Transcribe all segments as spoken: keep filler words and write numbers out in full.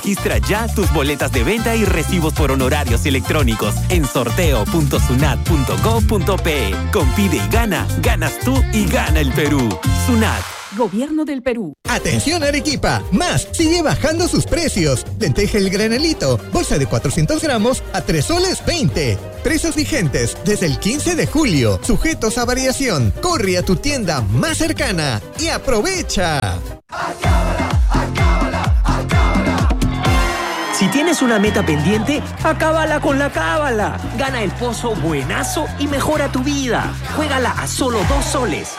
Registra ya tus boletas de venta y recibos por honorarios electrónicos en sorteo punto sunat punto gov punto pe. Compide y gana, ganas tú y gana el Perú. Sunat. Gobierno del Perú. Atención Arequipa, Más sigue bajando sus precios. Lenteja el granelito, bolsa de cuatrocientos gramos a tres soles veinte. Precios vigentes desde el quince de julio, sujetos a variación. Corre a tu tienda más cercana y aprovecha. ¡Acábala, acábala, acábala! Si tienes una meta pendiente, acábala con la cábala. Gana el pozo buenazo y mejora tu vida. Juégala a solo dos soles.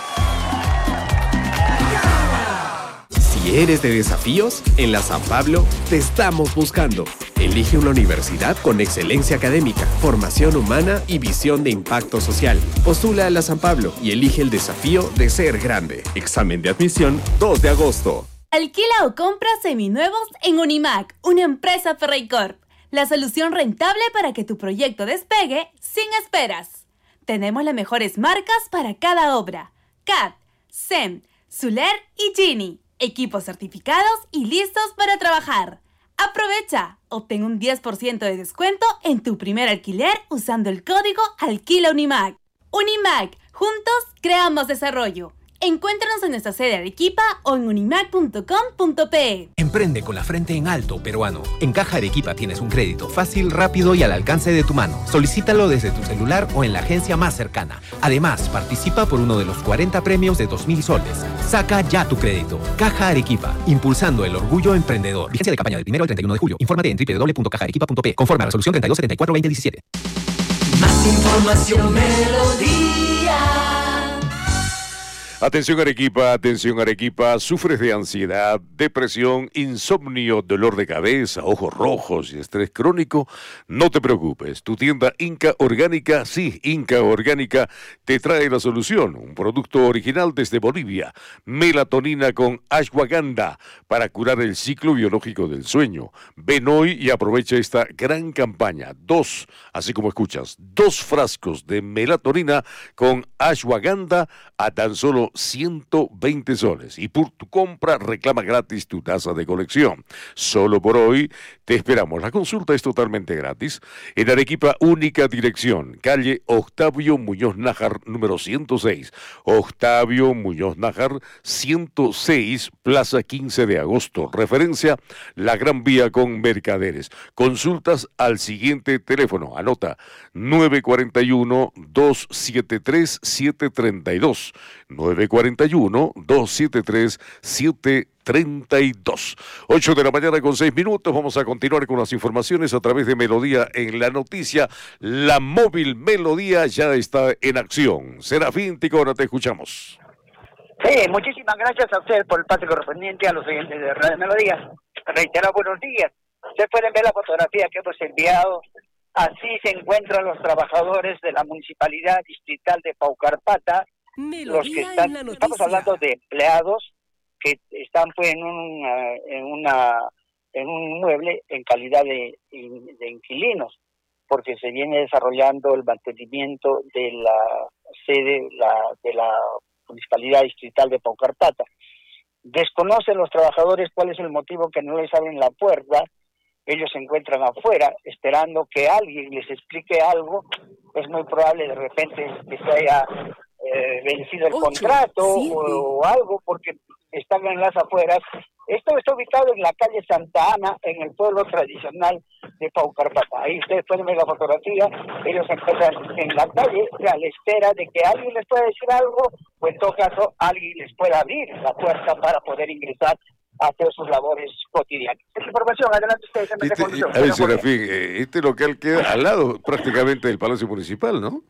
Si eres de desafíos, en la San Pablo te estamos buscando. Elige una universidad con excelencia académica, formación humana y visión de impacto social. Postula a la San Pablo y elige el desafío de ser grande. Examen de admisión dos de agosto. Alquila o compra seminuevos en Unimac, una empresa Ferreycorp. La solución rentable para que tu proyecto despegue sin esperas. Tenemos las mejores marcas para cada obra. C A D, S E M, Zuler y Gini. Equipos certificados y listos para trabajar. Aprovecha, obtén un diez por ciento de descuento en tu primer alquiler usando el código Alquila Unimac. Unimac, juntos creamos desarrollo. Encuéntranos en nuestra sede Arequipa o en unimac punto com punto pe. Emprende con la frente en alto, peruano. En Caja Arequipa tienes un crédito fácil, rápido y al alcance de tu mano. Solicítalo desde tu celular o en la agencia más cercana. Además, participa por uno de los cuarenta premios de dos mil soles. Saca ya tu crédito. Caja Arequipa, impulsando el orgullo emprendedor. Vigencia de campaña del primero al treinta y uno de julio. Infórmate en doble u doble u doble u punto caja arequipa punto pe. Conforme a resolución treinta y dos setenta y cuatro veinte diecisiete. Más información, Melodía. Atención Arequipa, atención Arequipa, ¿sufres de ansiedad, depresión, insomnio, dolor de cabeza, ojos rojos y estrés crónico? No te preocupes, tu tienda Inca Orgánica, sí, Inca Orgánica, te trae la solución, un producto original desde Bolivia, melatonina con ashwagandha para curar el ciclo biológico del sueño. Ven hoy y aprovecha esta gran campaña, dos, así como escuchas, dos frascos de melatonina con ashwagandha a tan solo ciento veinte soles y por tu compra reclama gratis tu taza de colección. Solo por hoy te esperamos. La consulta es totalmente gratis. En Arequipa, única dirección, calle Octavio Muñoz Nájar, número ciento seis. Octavio Muñoz Nájar, ciento seis, Plaza quince de agosto. Referencia, la Gran Vía con Mercaderes. Consultas al siguiente teléfono. Anota, nueve cuatro uno, dos siete tres, siete tres dos. nueve cuatro uno, dos siete tres, siete tres dos. ocho de la mañana con seis minutos. Vamos a continuar con las informaciones a través de Melodía en la noticia. La móvil Melodía ya está en acción. Serafín Ticona, te escuchamos. Sí, muchísimas gracias a usted por el pase correspondiente a los oyentes de Radio Melodía. Reitero, buenos días. Ustedes pueden ver la fotografía que hemos enviado. Así se encuentran los trabajadores de la Municipalidad Distrital de Paucarpata. Los que están, estamos hablando de empleados que están pues en un en una en un inmueble en calidad de, de inquilinos, porque se viene desarrollando el mantenimiento de la sede la, de la Municipalidad Distrital de Paucarpata. Desconocen los trabajadores cuál es el motivo que no les abren la puerta. Ellos se encuentran afuera esperando que alguien les explique algo. Es muy probable de repente que se haya eh, vencido el contrato o, o algo, porque están en las afueras. Esto está ubicado en la calle Santa Ana, en el pueblo tradicional de Paucarpata. Ahí ustedes pueden ver la fotografía. Ellos se encuentran en la calle a la espera de que alguien les pueda decir algo, o en todo caso alguien les pueda abrir la puerta para poder ingresar a hacer sus labores cotidianas. Esta información, adelante ustedes. Este, a ver, Serafín, este local queda al lado prácticamente del Palacio Municipal, ¿no?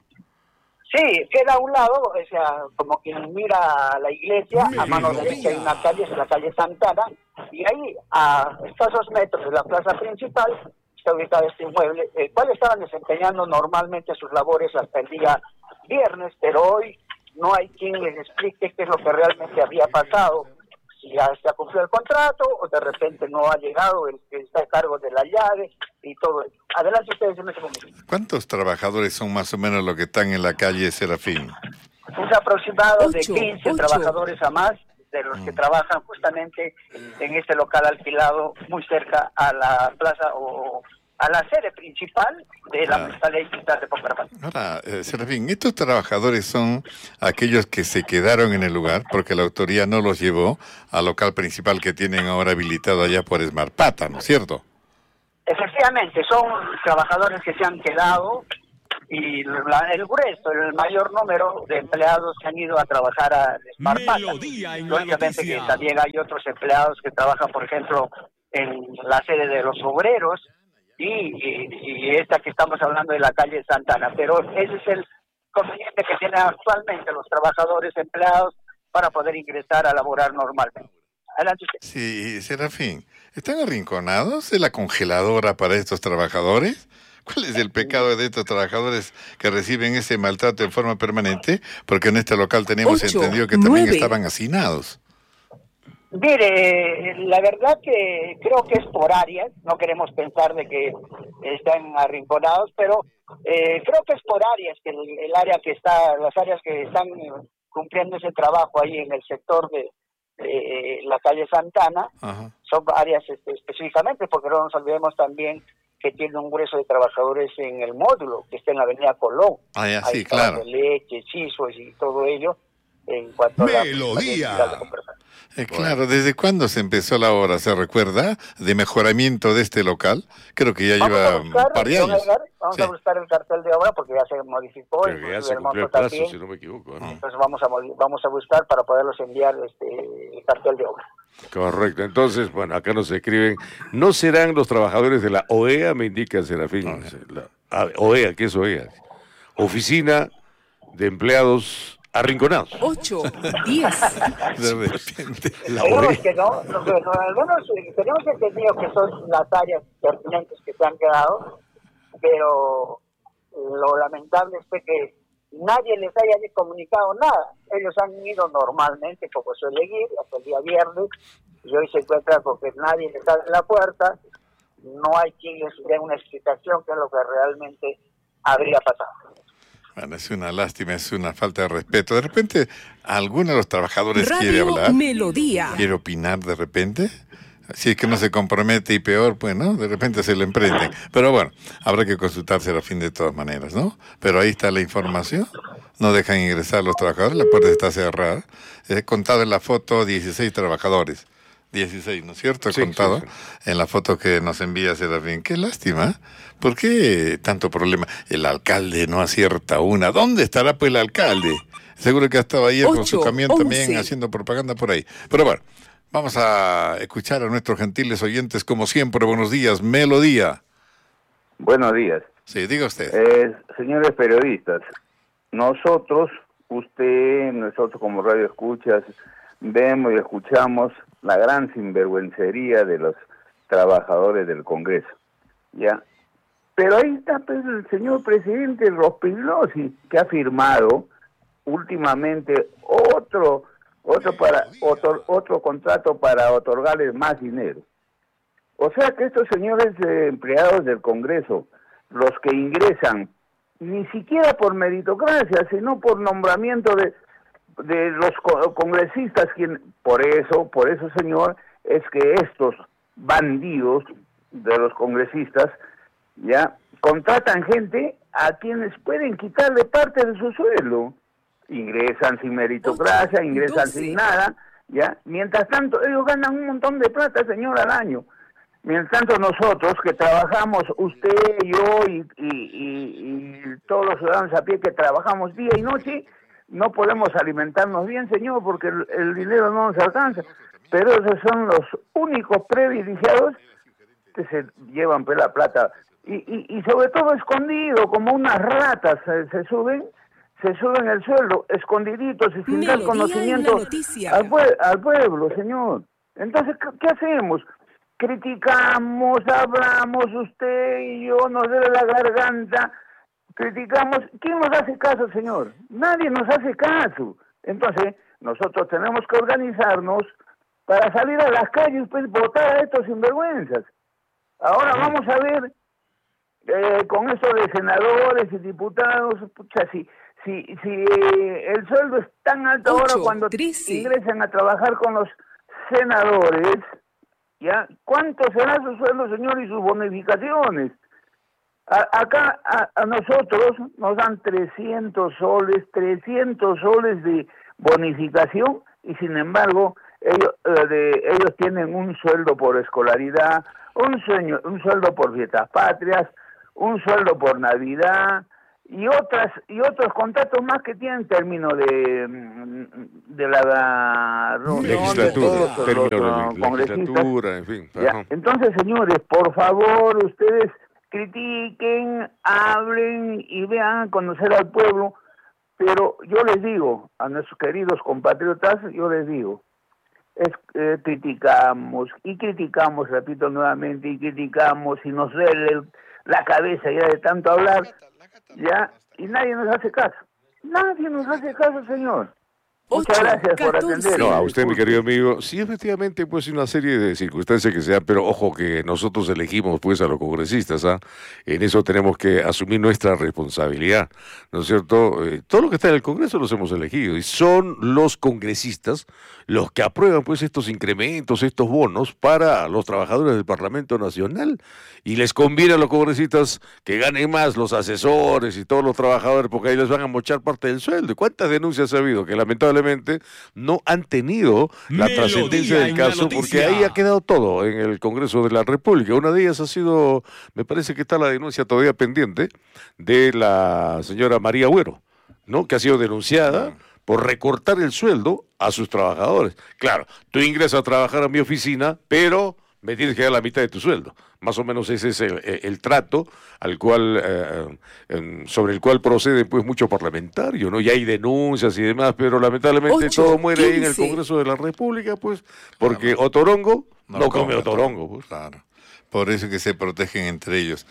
Sí, queda a un lado, o sea, como quien mira a la iglesia, a mano derecha hay una calle, es la calle Santana, y ahí, a escasos metros de la plaza principal, está ubicado este inmueble, el cual estaban desempeñando normalmente sus labores hasta el día viernes, pero hoy no hay quien les explique qué es lo que realmente había pasado, si ya se ha cumplido el contrato, o de repente no ha llegado el que está a cargo de la llave, y todo eso. Adelante ustedes en este momento. ¿Cuántos trabajadores son más o menos los que están en la calle Serafín? Un aproximado ocho, de quince ocho. Trabajadores a más, de los que trabajan justamente en este local alquilado muy cerca a la plaza o a la sede principal de la Municipalidad Distrital de Pocarapan. Ahora, eh, Serafín, estos trabajadores son aquellos que se quedaron en el lugar porque la autoridad no los llevó al local principal que tienen ahora habilitado allá por Esmarpata, ¿no es cierto? Efectivamente, son trabajadores que se han quedado y la, el grueso, el mayor número de empleados que han ido a trabajar a Esmarpata. Lógicamente que también hay otros empleados que trabajan, por ejemplo, en la sede de los obreros, Y, y, y esta que estamos hablando de la calle Santana, pero ese es el conveniente que tienen actualmente los trabajadores empleados para poder ingresar a laborar normalmente. Adelante usted. Sí, Serafín, ¿están arrinconados de la congeladora para estos trabajadores? ¿Cuál es el pecado de estos trabajadores que reciben ese maltrato en forma permanente? Porque en este local tenemos Ocho, entendido que también nueve. estaban hacinados. Mire, la verdad que creo que es por áreas, no queremos pensar de que están arrinconados, pero eh, creo que es por áreas, que el, el área que está, las áreas que están cumpliendo ese trabajo ahí en el sector de eh, la calle Santana, Ajá. son áreas este, específicamente, porque no nos olvidemos también que tiene un grueso de trabajadores en el módulo, que está en la avenida Colón. Ah, ya, sí, Hay claro. de leche, chisos y todo ello, en cuanto Melodía. a la, la Eh, claro, ¿desde cuándo se empezó la obra? ¿Se recuerda? ¿De mejoramiento de este local? Creo que ya Vamos lleva a buscar, un par de don años. Edgar, vamos Sí. a buscar el cartel de obra porque ya se modificó. Creo que ya se cumplió el plazo, si no me equivoco, ¿no? Entonces vamos a modi- vamos a buscar para poderlos enviar este el cartel de obra. Correcto. Entonces, bueno, acá nos escriben, ¿no serán los trabajadores de la O E A? Me indica Serafín. La, ah, O E A, ¿qué es O E A? Oficina de Empleados Arrinconados. Ocho, diez. De repente. La Tenemos O E A. que no, no, no, algunos eh, tenemos entendido que son las áreas pertinentes que se han quedado, pero lo lamentable es que nadie les haya comunicado nada. Ellos han ido normalmente, como suele ir, hasta el día viernes, y hoy se encuentran con que nadie les abre la puerta, no hay quien les dé una explicación qué es lo que realmente habría pasado. Bueno, es una lástima, es una falta de respeto. De repente, ¿alguno de los trabajadores Radio quiere hablar? Melodía. ¿Quiere opinar de repente? Si es que no se compromete y peor, pues, ¿no? De repente se le emprenden. Pero bueno, habrá que consultarse a fin de todas maneras, ¿no? Pero ahí está la información. No dejan ingresar a los trabajadores, la puerta está cerrada. He contado en la foto dieciséis trabajadores. dieciséis, ¿no es cierto? He Sí, contado sí, en la foto que nos envía Serafín. Qué lástima. ¿Por qué tanto problema? El alcalde no acierta una. ¿Dónde estará pues el alcalde? Seguro que ha estado ayer con su Ocho, camión también once. haciendo propaganda por ahí. Pero bueno, vamos a escuchar a nuestros gentiles oyentes como siempre. Buenos días, Melodía. Buenos días. Sí, diga usted. Eh, señores periodistas, nosotros, usted, nosotros como radio escuchas, vemos y escuchamos la gran sinvergüencería de los trabajadores del Congreso, ¿ya? Pero ahí está pues, el señor presidente Rospigliosi, que ha firmado últimamente otro otro para otro, otro contrato para otorgarles más dinero. O sea que estos señores eh, empleados del Congreso, los que ingresan, ni siquiera por meritocracia, sino por nombramiento de, de los co- congresistas, quien, por eso, por eso, señor, es que estos bandidos de los congresistas, ya, contratan gente a quienes pueden quitarle parte de su sueldo. Ingresan sin meritocracia, ingresan sin nada, ya. Mientras tanto, ellos ganan un montón de plata, señor, al año. Mientras tanto, nosotros que trabajamos, usted, yo y, y, y, y todos los ciudadanos a pie que trabajamos día y noche, no podemos alimentarnos bien, señor, porque el, el dinero no nos alcanza. Pero esos son los únicos privilegiados que se llevan pues, la plata. Y, y, y sobre todo escondido, como unas ratas se, se suben, se suben el sueldo, escondiditos y sin dar Melodía conocimiento en la noticia. al, pue- al pueblo, señor. Entonces, ¿qué, qué hacemos? Criticamos, hablamos, usted y yo, nos duele la garganta, criticamos. ¿Quién nos hace caso, señor? Nadie nos hace caso. Entonces, nosotros tenemos que organizarnos para salir a las calles, pues, votar a estos sinvergüenzas. Ahora vamos a ver, eh, con eso de senadores y diputados, pucha, si, si, si eh, el sueldo es tan alto ahora cuando trece. ingresan a trabajar con los senadores, ¿ya? ¿Cuánto será su sueldo, señor, y sus bonificaciones? A, acá a, a nosotros nos dan trescientos soles, trescientos soles de bonificación, y sin embargo ellos, eh, de, ellos tienen un sueldo por escolaridad, un, sueño, un sueldo por fiestas patrias, un sueldo por Navidad y otras y otros contratos más que tienen término de de la reunión de todos los, los, los congresistas. En fin. ¿Ya? Entonces, señores, por favor, ustedes critiquen, hablen y vean conocer al pueblo, pero yo les digo, a nuestros queridos compatriotas, yo les digo, es, eh, criticamos y criticamos, repito nuevamente, y criticamos y nos duele la cabeza ya de tanto hablar, ya, y nadie nos hace caso, nadie nos hace caso, señor. Muchas gracias por atender. No, a usted, mi querido amigo, sí, efectivamente, pues una serie de circunstancias que se dan, pero ojo que nosotros elegimos pues a los congresistas, ¿ah? En eso tenemos que asumir nuestra responsabilidad, ¿no es cierto? Eh, todo lo que está en el Congreso los hemos elegido y son los congresistas los que aprueban pues estos incrementos, estos bonos para los trabajadores del Parlamento Nacional, y les conviene a los congresistas que ganen más los asesores y todos los trabajadores, porque ahí les van a mochar parte del sueldo. ¿Y cuántas denuncias ha habido que lamentablemente no han tenido la Melodía trascendencia del en caso, la porque noticia. ahí ha quedado todo en el Congreso de la República? Una de ellas ha sido, me parece que está la denuncia todavía pendiente, de la señora María Agüero, ¿no? Que ha sido denunciada por recortar el sueldo a sus trabajadores. Claro, tú ingresas a trabajar a mi oficina, pero me tienes que dar la mitad de tu sueldo. Más o menos ese es el, el, el trato al cual eh, eh, sobre el cual proceden pues muchos parlamentarios, ¿no? Y hay denuncias y demás, pero lamentablemente Ocho, todo muere ahí en el quince. Congreso de la República, pues, porque otorongo no, no come otorongo, pues. Claro. Por eso que se protegen entre ellos.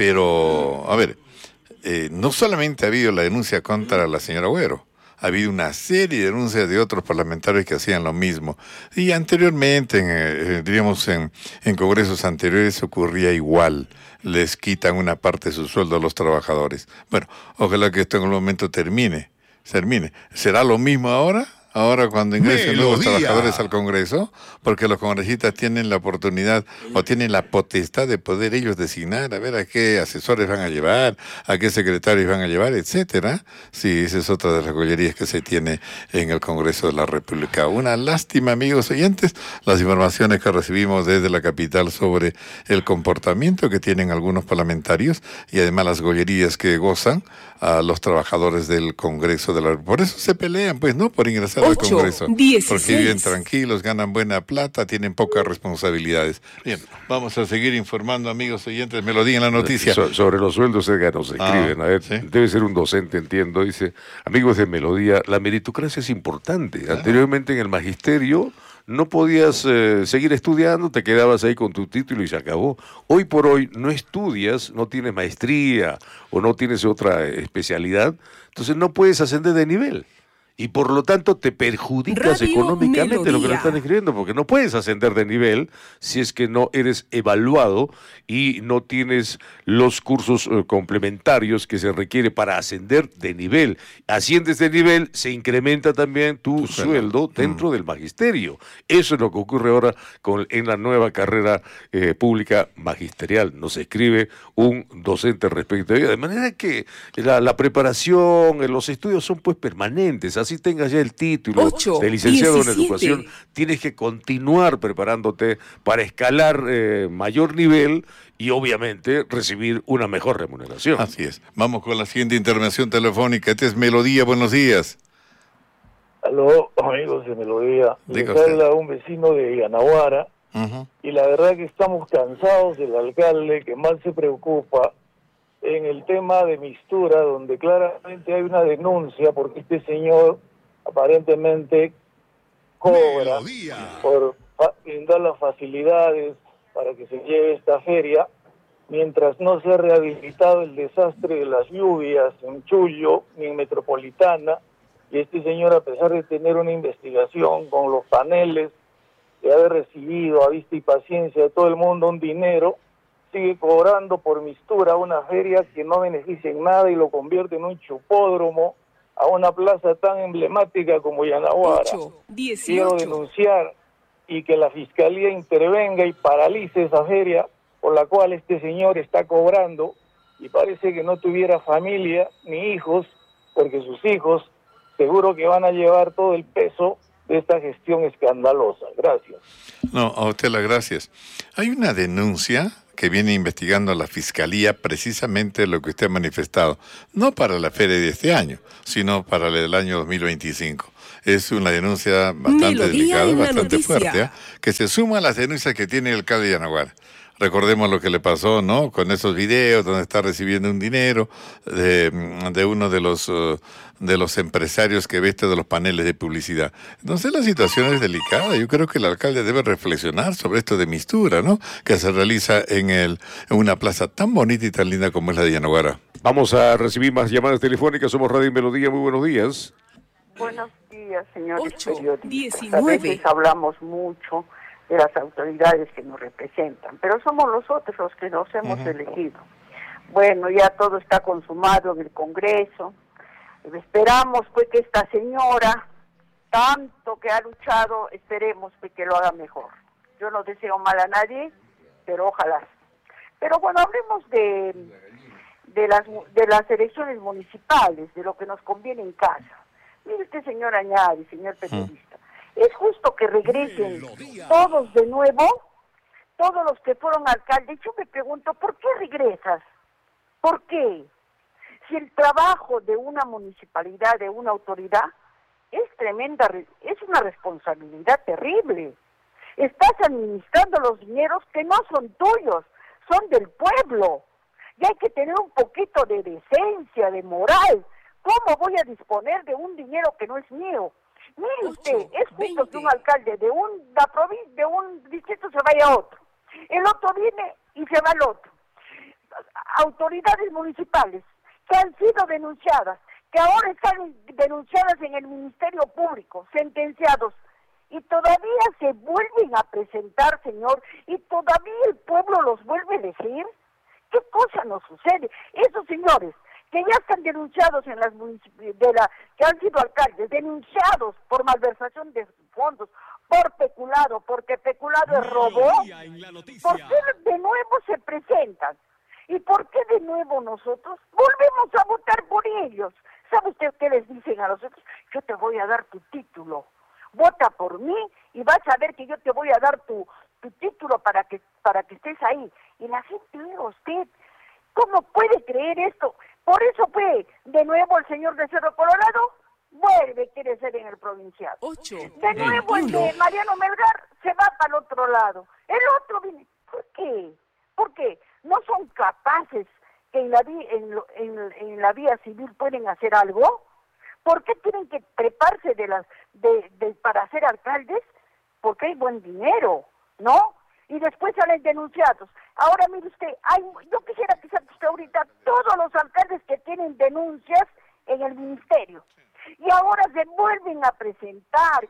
Pero, a ver, eh, no solamente ha habido la denuncia contra la señora Agüero, ha habido una serie de denuncias de otros parlamentarios que hacían lo mismo. Y anteriormente, en, eh, diríamos, en, en congresos anteriores ocurría igual. Les quitan una parte de su sueldo a los trabajadores. Bueno, ojalá que esto en algún momento termine. termine. ¿Será lo mismo ahora? Ahora cuando ingresen nuevos trabajadores al Congreso, porque los congresistas tienen la oportunidad o tienen la potestad de poder ellos designar a ver a qué asesores van a llevar, a qué secretarios van a llevar, etcétera. Sí, esa es otra de las gollerías que se tiene en el Congreso de la República. Una lástima, amigos oyentes, las informaciones que recibimos desde la capital sobre el comportamiento que tienen algunos parlamentarios y además las gollerías que gozan a los trabajadores del Congreso de la República. Por eso se pelean, pues, ¿no? Por ingresar al Ocho, Congreso. dieciséis. Porque viven tranquilos, ganan buena plata, tienen pocas responsabilidades. Bien, vamos a seguir informando, amigos oyentes. Melodía en la noticia. So- sobre los sueldos, Edgar, nos escriben. Ah, a ver, ¿sí? debe ser un docente, entiendo. Dice, amigos de Melodía, la meritocracia es importante. Claro. Anteriormente en el magisterio no podías eh, seguir estudiando, te quedabas ahí con tu título y se acabó. Hoy por hoy no estudias, no tienes maestría o no tienes otra eh, especialidad, entonces no puedes ascender de nivel. Y por lo tanto te perjudicas Radio económicamente lo que Melodía. lo están escribiendo, porque no puedes ascender de nivel si es que no eres evaluado y no tienes los cursos eh, complementarios que se requiere para ascender de nivel. Asciendes de nivel, se incrementa también tu, Tu sueldo. sueldo dentro del magisterio. Eso es lo que ocurre ahora con, en la nueva carrera eh, pública magisterial. Nos escribe un docente respecto a ello. De manera que la, la preparación, eh, los estudios son pues permanentes. Así tengas ya el título Ocho, de licenciado en diecisiete. educación, tienes que continuar preparándote para escalar eh, mayor nivel y obviamente recibir una mejor remuneración. Así es. Vamos con la siguiente intervención telefónica. Este es Melodía, buenos días. Aló, amigos de Melodía. Diga Les usted. habla un vecino de Yanaguara Ujú. y la verdad que estamos cansados del alcalde que más se preocupa en el tema de Mistura, donde claramente hay una denuncia porque este señor aparentemente cobra por fa- brindar las facilidades para que se lleve esta feria, mientras no se ha rehabilitado el desastre de las lluvias en Chullo ni en Metropolitana, y este señor, a pesar de tener una investigación con los paneles, de haber recibido a vista y paciencia de todo el mundo un dinero, sigue cobrando por Mistura una feria que no beneficia en nada y lo convierte en un chupódromo a una plaza tan emblemática como Yanaguara. Quiero denunciar y que la Fiscalía intervenga y paralice esa feria por la cual este señor está cobrando, y parece que no tuviera familia ni hijos, porque sus hijos seguro que van a llevar todo el peso de esta gestión escandalosa. Gracias. No, a usted las gracias. Hay una denuncia que viene investigando la Fiscalía precisamente lo que usted ha manifestado, no para la feria de este año, sino para el año dos mil veinticinco. Es una denuncia bastante Melodía delicada, en la bastante noticia. fuerte, ¿eh? Que se suma a las denuncias que tiene el alcalde de Yanaguara. Recordemos lo que le pasó, ¿no? Con esos videos donde está recibiendo un dinero de, de uno de los uh, de los empresarios que veste de los paneles de publicidad. Entonces la situación es delicada. Yo creo que el alcalde debe reflexionar sobre esto de mistura, ¿no? Que se realiza en el en una plaza tan bonita y tan linda como es la de Yanaguara. Vamos a recibir más llamadas telefónicas. Somos Radio Melodía. Muy buenos días. Buenos días, señores ocho, periodistas. diecinueve. A veces hablamos mucho de las autoridades que nos representan, pero somos nosotros los que nos hemos uh-huh. elegido. Bueno, ya todo está consumado en el Congreso. Esperamos pues que esta señora, tanto que ha luchado, esperemos pues, que lo haga mejor. Yo no deseo mal a nadie, pero ojalá. Pero bueno, hablemos de, de, las, de las elecciones municipales, de lo que nos conviene en casa. Mire usted, señor Añade, señor periodista, ¿es justo que regresen todos de nuevo? Todos los que fueron alcaldes. Yo me pregunto, ¿por qué regresas? ¿Por qué? Si el trabajo de una municipalidad, de una autoridad, es tremenda, es una responsabilidad terrible. Estás administrando los dineros que no son tuyos, son del pueblo. Y hay que tener un poquito de decencia, de moral. ¿Cómo voy a disponer de un dinero que no es mío? Mire usted, es justo que un alcalde de un, la provincia, de un distrito se vaya a otro. El otro viene y se va al otro. Autoridades municipales que han sido denunciadas, que ahora están denunciadas en el Ministerio Público, sentenciados, y todavía se vuelven a presentar, señor, y todavía el pueblo los vuelve a elegir. ¿Qué cosa nos sucede? Esos señores que ya están denunciados en las de la que han sido alcaldes, denunciados por malversación de fondos, por peculado, porque peculado es robo, ¿por qué de nuevo se presentan? ¿Y por qué de nuevo nosotros volvemos a votar por ellos? ¿Sabe usted qué les dicen a nosotros? Yo te voy a dar tu título, vota por mí y vas a ver que yo te voy a dar tu, tu título para que, para que estés ahí. Y la gente, oiga usted, ¿cómo puede creer esto? Por eso fue de nuevo el señor de Cerro Colorado, vuelve, quiere ser en el provincial. Ocho, de nuevo el de Mariano Melgar se va para el otro lado. El otro viene. ¿Por qué? ¿Por qué? ¿No son capaces que en la, vi, en, en, en la vía civil pueden hacer algo? ¿Por qué tienen que treparse de las, de, de, para ser alcaldes? Porque hay buen dinero, ¿no? Y después salen denunciados. Ahora mire usted, hay, yo quisiera que saque usted ahorita todos los alcaldes que tienen denuncias en el ministerio. Y ahora se vuelven a presentar.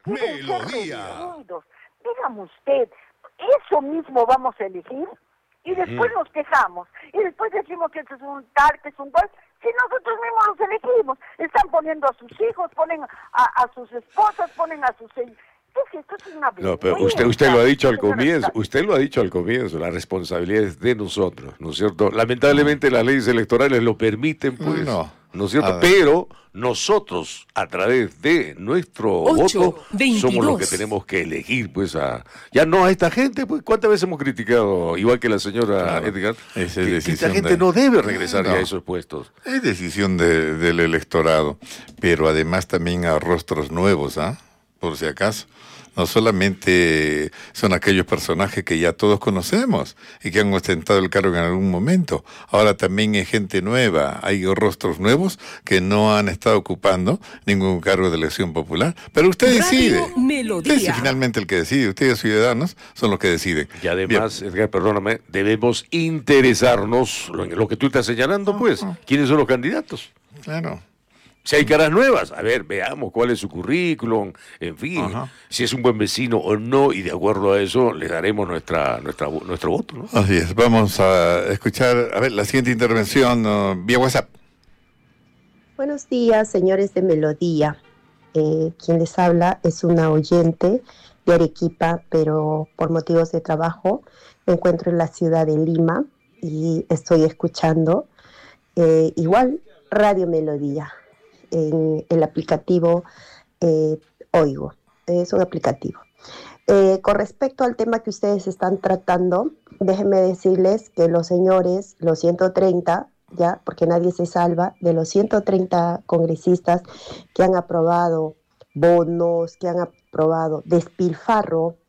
Melodía. Dígame usted, ¿eso mismo vamos a elegir? Y después mm. nos quejamos. Y después decimos que eso es un tal, que es un cual. Si nosotros mismos los elegimos. Están poniendo a sus hijos, ponen a, a sus esposas, ponen a sus... ¿Qué es esto? Es una no, pero usted, usted lo ha dicho al comienzo, usted lo ha dicho al comienzo, la responsabilidad es de nosotros, ¿no es cierto? Lamentablemente las leyes electorales lo permiten, pues, no, ¿no es cierto? Pero nosotros, a través de nuestro ocho, voto, veintidós. Somos los que tenemos que elegir, pues, a ya no a esta gente, pues, ¿cuántas veces hemos criticado, igual que la señora claro, Edgar, es que, que esta gente de... no debe regresar no, ya a esos puestos? Es decisión de, del electorado, pero además también a rostros nuevos, ¿ah? ¿eh? Por si acaso. No solamente son aquellos personajes que ya todos conocemos y que han ostentado el cargo en algún momento. Ahora también hay gente nueva, hay rostros nuevos que no han estado ocupando ningún cargo de elección popular. Pero usted Radio decide. Melodía. Usted es finalmente el que decide. Ustedes, ciudadanos, son los que deciden. Y además, bien. Edgar, perdóname, debemos interesarnos, lo, lo que tú estás señalando, pues, uh-huh. ¿quiénes son los candidatos? Claro. Si hay caras nuevas, a ver, veamos cuál es su currículum, en fin, uh-huh. si es un buen vecino o no, y de acuerdo a eso le daremos nuestra, nuestra nuestro voto, ¿no? Así es, vamos a escuchar, a ver, la siguiente intervención uh, vía WhatsApp. Buenos días, señores de Melodía. Eh, quien les habla es una oyente de Arequipa, pero por motivos de trabajo me encuentro en la ciudad de Lima y estoy escuchando eh, igual Radio Melodía en el aplicativo eh, Oigo. Es un aplicativo. Eh, con respecto al tema que ustedes están tratando, déjenme decirles que los señores, los ciento treinta, ya, porque nadie se salva, de los ciento treinta congresistas que han aprobado bonos, que han aprobado despilfarro